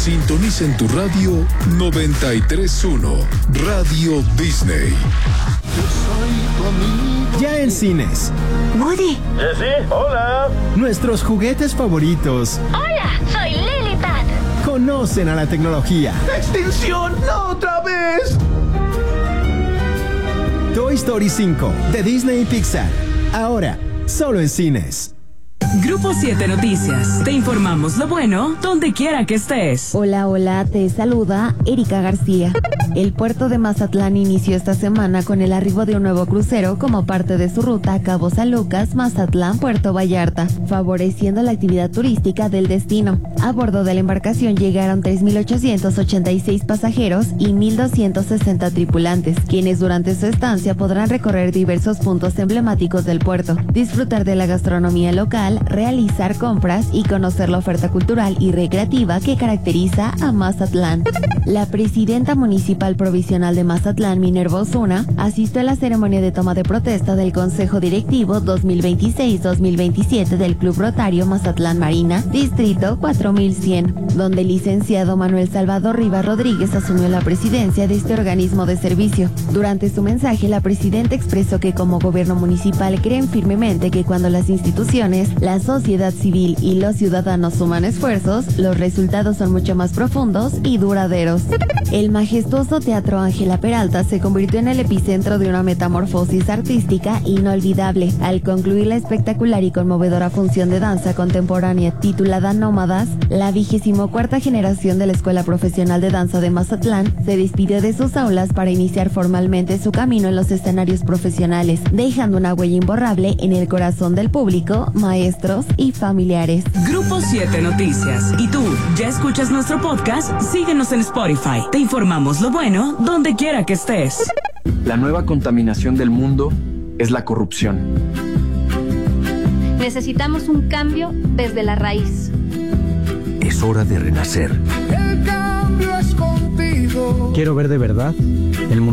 Sintoniza en tu radio 93.1, Radio Disney. Ya en cines. Woody. Jessie, hola. Nuestros juguetes favoritos. Hola, soy Lily Pad. Conocen a la tecnología. ¡Extinción! ¡No otra vez! Toy Story 5 de Disney y Pixar. Ahora, solo en cines. Grupo 7 Noticias. Te informamos lo bueno donde quiera que estés. Hola, te saluda Erika García. El puerto de Mazatlán inició esta semana con el arribo de un nuevo crucero como parte de su ruta Cabo San Lucas, Mazatlán, Puerto Vallarta, favoreciendo la actividad turística del destino. A bordo de la embarcación llegaron 3.886 pasajeros y 1.260 tripulantes, quienes durante su estancia podrán recorrer diversos puntos emblemáticos del puerto, disfrutar de la gastronomía local, realizar compras y conocer la oferta cultural y recreativa que caracteriza a Mazatlán. La presidenta municipal provisional de Mazatlán, Minerva Osuna, asistió a la ceremonia de toma de protesta del Consejo Directivo 2026-2027 del Club Rotario Mazatlán Marina, Distrito 4100, donde el licenciado Manuel Salvador Rivas Rodríguez asumió la presidencia de este organismo de servicio. Durante su mensaje, la presidenta expresó que como gobierno municipal creen firmemente que cuando las instituciones, la sociedad civil y los ciudadanos suman esfuerzos, los resultados son mucho más profundos y duraderos. El majestuoso Teatro Ángela Peralta se convirtió en el epicentro de una metamorfosis artística inolvidable, al concluir la espectacular y conmovedora función de danza contemporánea titulada Nómadas. La 24ª generación de la Escuela Profesional de Danza de Mazatlán se despidió de sus aulas para iniciar formalmente su camino en los escenarios profesionales, dejando una huella imborrable en el corazón del público, maestros y familiares. Grupo 7 Noticias. ¿Y tú, ya escuchas nuestro podcast? Síguenos en Spotify. Te informamos lo bueno donde quiera que estés. La nueva contaminación del mundo es la corrupción. Necesitamos un cambio desde la raíz. Es hora de renacer. El cambio es contigo. Quiero ver de verdad